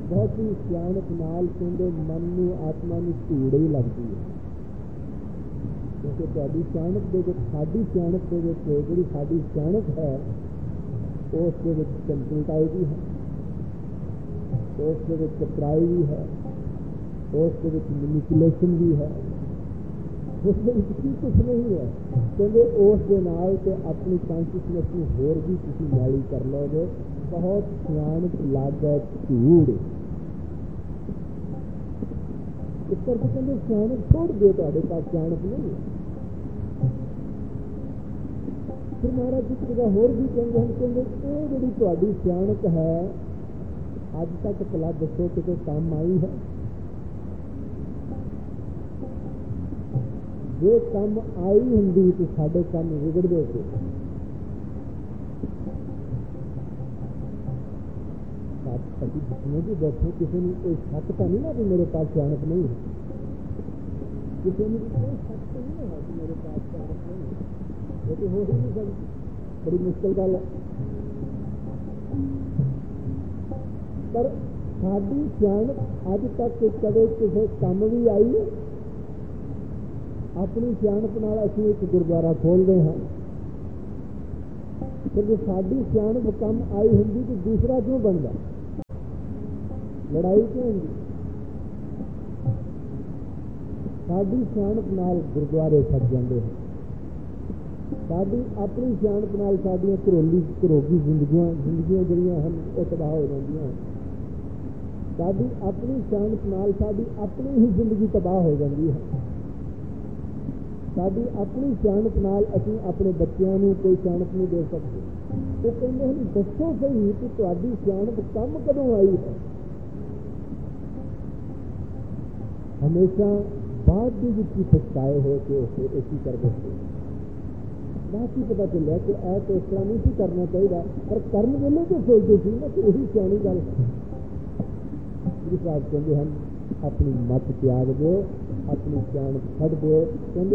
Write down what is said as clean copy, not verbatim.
ਬਹੁਤੀ ਸਿਆਣਪ ਨਾਲ ਕਹਿੰਦੇ ਮਨ ਨੂੰ, ਆਤਮਾ ਨੂੰ ਧੂੜ ਹੀ ਲੱਗਦੀ ਹੈ। ਕਿਉਂਕਿ ਤੁਹਾਡੀ ਸਿਆਣਪ ਦੇ ਵਿੱਚ, ਸਾਡੀ ਸਿਆਣਪ ਦੇ ਵਿੱਚ ਜਿਹੜੀ ਸਾਡੀ ਸਿਆਣਪ ਹੈ ਉਸ ਦੇ ਵਿੱਚ ਚੰਚਲਤਾ ਵੀ ਹੈ, ਉਸ ਦੇ ਵਿੱਚ ਚਤਰਾਈ ਵੀ ਹੈ, ਉਸ ਦੇ ਵਿੱਚ ਮੈਨੀਪੂਲੇਸ਼ਨ ਵੀ ਹੈ, ਉਸ ਦੇ ਵਿੱਚ ਕੀ ਕੁਛ ਨਹੀਂ ਹੈ। ਕਹਿੰਦੇ ਉਸ ਦੇ ਨਾਲ ਤੇ ਆਪਣੀ ਕੌਨਸ਼ੀਅਸਨੈਸ ਨੂੰ ਹੋਰ ਵੀ ਤੁਸੀਂ ਮੈਲੀ ਕਰ ਲਓਗੇ। ਬਹੁਤ ਸਿਆਣਪ ਲਾਗੈ ਧੂੜ। ਇਸ ਕਰਕੇ ਕਹਿੰਦੇ ਸਿਆਣਪ ਛੋੜ ਦਿਓ, ਤੁਹਾਡੇ ਪਾਸ ਸਿਆਣਪ ਨਹੀਂ ਹੈ। ਫਿਰ ਮਹਾਰਾਜ ਜੀ ਜਗ੍ਹਾ ਹੋਰ ਵੀ ਕਹਿੰਦੇ ਹਨ, ਕਹਿੰਦੇ ਇਹ ਜਿਹੜੀ ਤੁਹਾਡੀ ਸਿਆਣਪ ਹੈ ਅੱਜ ਤੱਕ ਭਲਾ ਦੱਸੋ ਕਿਤੇ ਕੰਮ ਆਈ ਹੈ? ਜੇ ਕੰਮ ਆਈ ਹੁੰਦੀ ਤਾਂ ਸਾਡੇ ਕੰਮ ਵਿਗੜਦੇ ਸੀ। ਅਸੀਂ ਪੁੱਛਣੇ ਕਿ ਬੈਠੇ ਕਿਸੇ ਨੂੰ ਕੋਈ ਸ਼ੱਕ ਤਾਂ ਨਹੀਂ ਨਾ ਵੀ ਮੇਰੇ ਪਾਸ ਸਿਆਣਪ ਨਹੀਂ ਹੈ, ਕਿਸੇ ਨੂੰ ਕੋਈ ਸ਼ੱਕ ਤਾਂ ਨਹੀਂ ਹੈ ਕਿ ਮੇਰੇ ਪਾਸ ਸਿਆਣਪ ਨਹੀਂ ਹੈ। ਇਹ ਤਾਂ ਹੋ ਹੀ ਨਹੀਂ ਸਕਦੀ, ਬੜੀ ਮੁਸ਼ਕਿਲ ਗੱਲ ਹੈ। ਪਰ ਸਾਡੀ ਸਿਆਣਪ ਅੱਜ ਤੱਕ ਕਦੇ ਕਿਸੇ ਕੰਮ ਵੀ ਆਈ ਹੈ? ਆਪਣੀ ਸਿਆਣਪ ਨਾਲ ਅਸੀਂ ਇੱਕ ਗੁਰਦੁਆਰਾ ਖੋਲ੍ਹਦੇ ਹਾਂ, ਤੇ ਜੇ ਸਾਡੀ ਸਿਆਣਪ ਕੰਮ ਆਈ ਹੁੰਦੀ ਤਾਂ ਦੂਸਰਾ ਕਿਉਂ ਬਣਦਾ? ਲੜਾਈ ਕਿਉਂ ਹੁੰਦੀ? ਸਾਡੀ ਸਿਆਣਪ ਨਾਲ ਗੁਰਦੁਆਰੇ ਛੱਡ ਜਾਂਦੇ ਹਨ। ਸਾਡੀ ਆਪਣੀ ਸਿਆਣਪ ਨਾਲ ਸਾਡੀਆਂ ਘਰੋਗੀ ਜ਼ਿੰਦਗੀਆਂ ਜਿਹੜੀਆਂ ਹਨ ਉਹ ਤਬਾਹ ਹੋ ਜਾਂਦੀਆਂ ਹਨ। ਸਾਡੀ ਆਪਣੀ ਸਿਆਣਪ ਨਾਲ ਸਾਡੀ ਆਪਣੀ ਹੀ ਜ਼ਿੰਦਗੀ ਤਬਾਹ ਹੋ ਜਾਂਦੀ ਹੈ। ਸਾਡੀ ਆਪਣੀ ਸਿਆਣਪ ਨਾਲ ਅਸੀਂ ਆਪਣੇ ਬੱਚਿਆਂ ਨੂੰ ਕੋਈ ਸਿਆਣਪ ਨਹੀਂ ਦੇ ਸਕਦੇ। ਉਹ ਕਹਿੰਦੇ ਹਨ ਦੱਸੋ ਸਹੀ ਕਿ ਤੁਹਾਡੀ ਸਿਆਣਪ ਕੰਮ ਕਦੋਂ ਆਈ ਹੈ? ਹਮੇਸ਼ਾ ਬਾਅਦ ਦੇ ਵਿੱਚ ਹੀ ਪਛਤਾਏ ਹੋ ਕੇ ਅਸੀਂ ਕਰਦੇ ਸੀ। ਬਾਅਦ ਹੀ ਪਤਾ ਚੱਲਿਆ ਕਿ ਇਹ ਤਾਂ ਇਸ ਤਰ੍ਹਾਂ ਨਹੀਂ ਸੀ ਕਰਨਾ ਚਾਹੀਦਾ, ਪਰ ਕਰਨ ਵੇਲੇ ਤਾਂ ਸੋਚਦੇ ਸੀ ਨਾ ਕਿ ਇਹੀ ਸਿਆਣੀ ਗੱਲ। ਗੁਰੂ ਸਾਹਿਬ ਕਹਿੰਦੇ ਹਨ ਆਪਣੀ ਮੱਤ ਤਿਆਗ ਦਿਓ, ਆਪਣੀ ਸਿਆਣਪ ਛੱਡ ਦਿਓ। ਕਹਿੰਦੇ